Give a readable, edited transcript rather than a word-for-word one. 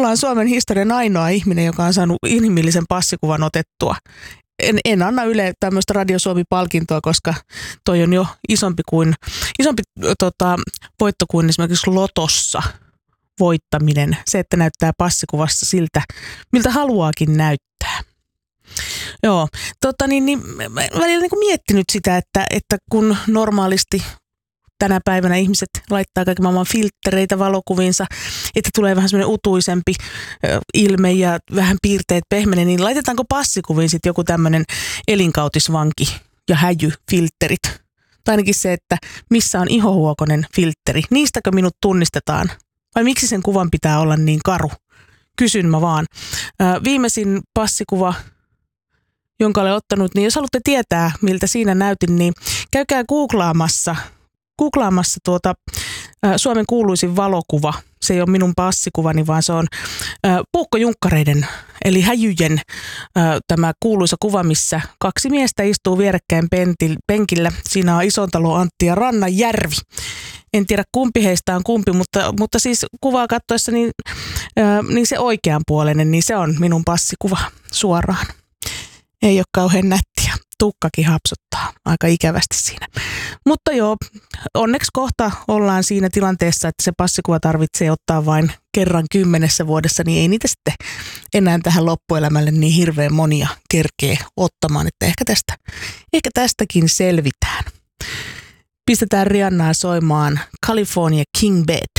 ollaan Suomen historian ainoa ihminen, joka on saanut inhimillisen passikuvan otettua. En anna Yle tämmöistä Radio Suomi-palkintoa, koska toi on jo isompi voitto kuin esimerkiksi lotossa voittaminen. Se, että näyttää passikuvassa siltä, miltä haluaakin näyttää. Joo, välillä niin kuin miettinyt sitä, että kun normaalisti tänä päivänä ihmiset laittaa kaiken maailman filttereitä valokuviinsa, että tulee vähän semmoinen utuisempi ilme ja vähän piirteet pehmenee, niin laitetaanko passikuviin sitten joku tämmöinen elinkautisvanki ja häjyfiltterit? Tai ainakin se, että missä on ihohuokonen filtteri. Niistäkö minut tunnistetaan? Vai miksi sen kuvan pitää olla niin karu? Kysyn mä vaan. Viimeisin passikuva, jonka olen ottanut, niin jos haluatte tietää, miltä siinä näytin, niin käykää googlaamassa Suomen kuuluisin valokuva. Se ei ole minun passikuvani, vaan se on puukkojunkkareiden, eli häjyjen tämä kuuluisa kuva, missä kaksi miestä istuu vierekkäin penkillä. Siinä on Isontalo Antti ja Rannanjärvi. En tiedä kumpi heistä on kumpi, mutta siis kuvaa katsoessa niin se oikeanpuoleinen, niin se on minun passikuva suoraan. Ei ole kauhean nättiä. Tukkakin hapsuttaa aika ikävästi siinä. Mutta joo, onneksi kohta ollaan siinä tilanteessa, että se passikuva tarvitsee ottaa vain kerran 10 vuodessa, niin ei niitä sitten enää tähän loppuelämälle niin hirveän monia kerkee ottamaan, että ehkä tästäkin selvitään. Pistetään Rihannaa soimaan California King Bed.